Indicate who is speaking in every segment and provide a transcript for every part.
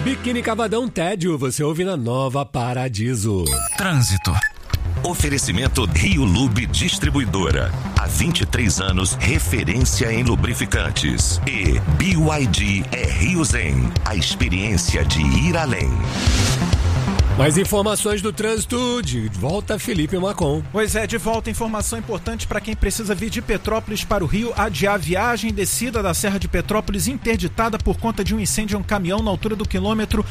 Speaker 1: Biquíni Cavadão Tédio, você ouve na Nova Paradiso.
Speaker 2: Trânsito. Oferecimento Rio Lube Distribuidora. Há 23 anos, referência em lubrificantes. E BYD é Rio Zen, a experiência de ir além.
Speaker 1: Mais informações do trânsito, de volta Felipe Macon.
Speaker 3: Pois é, de volta, informação importante para quem precisa vir de Petrópolis para o Rio, adiar a viagem, descida da Serra de Petrópolis interditada por conta de um incêndio em um caminhão na altura do quilômetro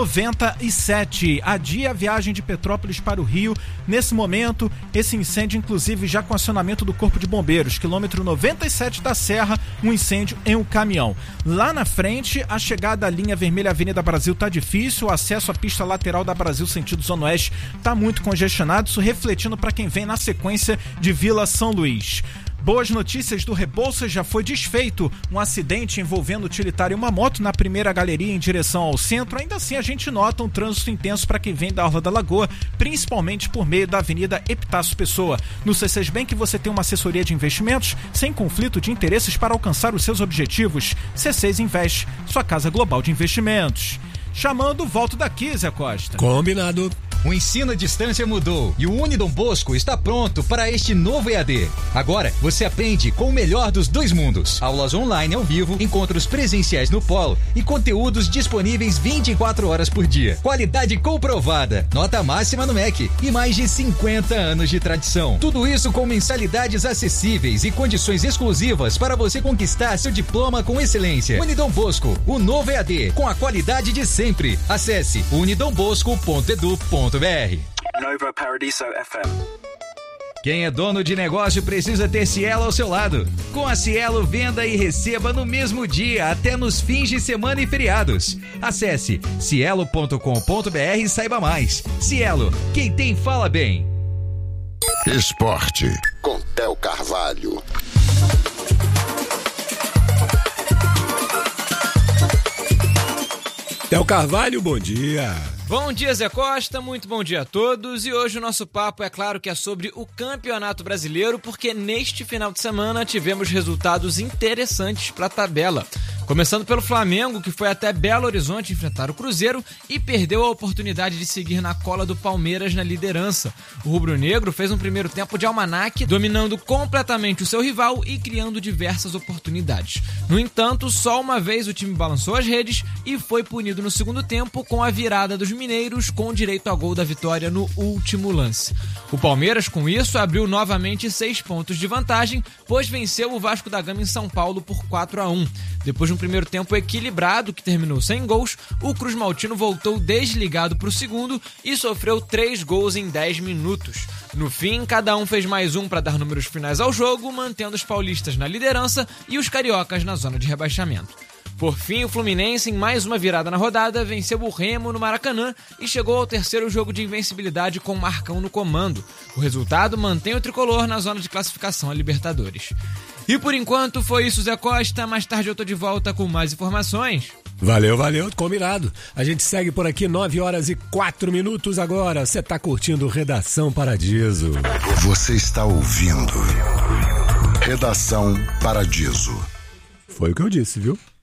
Speaker 3: 97. Adia a viagem de Petrópolis para o Rio. Nesse momento, esse incêndio inclusive já com acionamento do Corpo de Bombeiros, quilômetro 97 da Serra, um incêndio em um caminhão. Lá na frente, a chegada à linha vermelha Avenida Brasil tá difícil, o acesso à pista lateral da Brasil sentido Zona Oeste está muito congestionado, isso refletindo para quem vem na sequência de Vila São Luís. Boas notícias do Rebouças, já foi desfeito um acidente envolvendo utilitário e uma moto na primeira galeria em direção ao centro. Ainda assim, a gente nota um trânsito intenso para quem vem da Orla da Lagoa, principalmente por meio da Avenida Epitácio Pessoa. No C6 Bank você tem uma assessoria de investimentos sem conflito de interesses para alcançar os seus objetivos. C6 Invest, sua casa global de investimentos. Chamando, volto daqui, Zé Costa.
Speaker 1: Combinado.
Speaker 4: O ensino à distância mudou e o Unidom Bosco está pronto para este novo EAD. Agora você aprende com o melhor dos dois mundos. Aulas online ao vivo, encontros presenciais no polo e conteúdos disponíveis 24 horas por dia. Qualidade comprovada, nota máxima no MEC e mais de 50 anos de tradição. Tudo isso com mensalidades acessíveis e condições exclusivas para você conquistar seu diploma com excelência. Unidom Bosco, o novo EAD, com a qualidade de sempre. Acesse unidombosco.edu.br.
Speaker 5: Nova Paradiso FM.
Speaker 4: Quem é dono de negócio precisa ter Cielo ao seu lado. Com a Cielo, venda e receba no mesmo dia, até nos fins de semana e feriados. Acesse cielo.com.br e saiba mais. Cielo, quem tem fala bem.
Speaker 6: Esporte com Theo Carvalho.
Speaker 1: Theo Carvalho, bom dia.
Speaker 7: Bom dia, Zé Costa, muito bom dia a todos. E hoje o nosso papo é claro que é sobre o Campeonato Brasileiro, porque neste final de semana tivemos resultados interessantes para a tabela. Começando pelo Flamengo, que foi até Belo Horizonte enfrentar o Cruzeiro e perdeu a oportunidade de seguir na cola do Palmeiras na liderança. O rubro-negro fez um primeiro tempo de almanaque, dominando completamente o seu rival e criando diversas oportunidades. No entanto, só uma vez o time balançou as redes e foi punido no segundo tempo com a virada dos mineiros, com direito a gol da vitória no último lance. O Palmeiras, com isso, abriu novamente 6 pontos de vantagem, pois venceu o Vasco da Gama em São Paulo por 4-1. Depois de um primeiro tempo equilibrado, que terminou sem gols, o Cruz Maltino voltou desligado para o segundo e sofreu 3 gols em 10 minutos. No fim, cada um fez mais um para dar números finais ao jogo, mantendo os paulistas na liderança e os cariocas na zona de rebaixamento. Por fim, o Fluminense, em mais uma virada na rodada, venceu o Remo no Maracanã e chegou ao terceiro jogo de invencibilidade com o Marcão no comando. O resultado mantém o tricolor na zona de classificação a Libertadores. E por enquanto foi isso, Zé Costa. Mais tarde eu tô de volta com mais informações.
Speaker 1: Valeu, combinado. A gente segue por aqui 9h04 agora. Você tá curtindo Redação Paradiso.
Speaker 6: Você está ouvindo Redação Paradiso.
Speaker 1: Foi o que eu disse, viu?